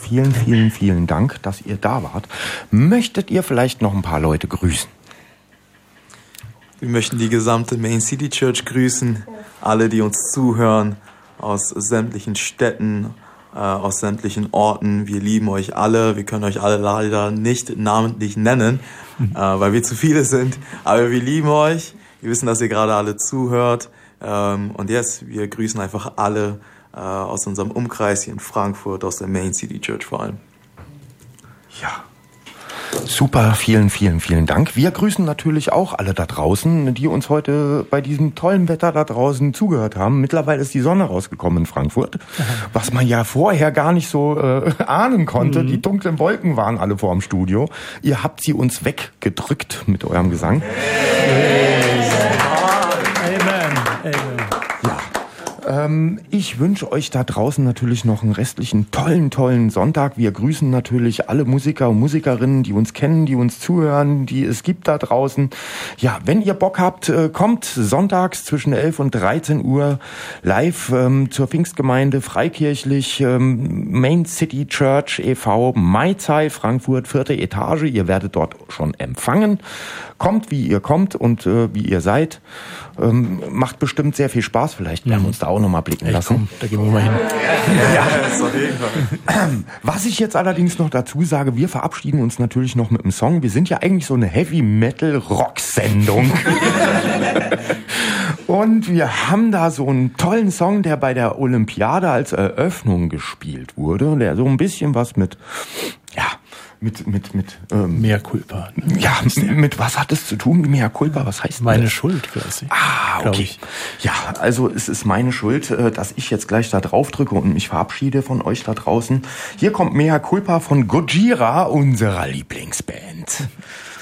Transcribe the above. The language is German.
vielen, vielen, vielen Dank, dass ihr da wart. Möchtet ihr vielleicht noch ein paar Leute grüßen? Wir möchten die gesamte Main City Church grüßen, alle, die uns zuhören, aus sämtlichen Städten, aus sämtlichen Orten. Wir lieben euch alle. Wir können euch alle leider nicht namentlich nennen, weil wir zu viele sind. Aber wir lieben euch. Wir wissen, dass ihr gerade alle zuhört. Und jetzt, wir grüßen einfach alle aus unserem Umkreis hier in Frankfurt, aus der Main City Church vor allem. Ja. Super, vielen, vielen, vielen Dank. Wir grüßen natürlich auch alle da draußen, die uns heute bei diesem tollen Wetter da draußen zugehört haben. Mittlerweile ist die Sonne rausgekommen in Frankfurt, was man ja vorher gar nicht so ahnen konnte. Die dunklen Wolken waren alle vor dem Studio. Ihr habt sie uns weggedrückt mit eurem Gesang. Amen. Amen. Ja. Ich wünsche euch da draußen natürlich noch einen restlichen tollen Sonntag. Wir grüßen natürlich alle Musiker und Musikerinnen, die uns kennen, die uns zuhören, die es gibt da draußen. Ja, wenn ihr Bock habt, kommt sonntags zwischen 11 und 13 Uhr live zur Pfingstgemeinde freikirchlich Main City Church e.V. Maizai, Frankfurt, 4. Etage. Ihr werdet dort schon empfangen. Kommt, wie ihr kommt und wie ihr seid. Macht bestimmt sehr viel Spaß. Vielleicht werden wir uns da auch nochmal blicken lassen. Komm, da gehen wir mal hin. Ja, das ist auf jeden Fall. Was ich jetzt allerdings noch dazu sage, wir verabschieden uns natürlich noch mit einem Song. Wir sind ja eigentlich so eine Heavy-Metal-Rock-Sendung. Und wir haben da so einen tollen Song, der bei der Olympiade als Eröffnung gespielt wurde. Der so ein bisschen was mit Mea culpa. Ja, mit was hat es zu tun? Mea culpa, was heißt das? Meine Schuld quasi. Okay. Ja, also es ist meine Schuld, dass ich jetzt gleich da drauf drücke und mich verabschiede von euch da draußen. Hier kommt Mea culpa von Gojira, unserer Lieblingsband.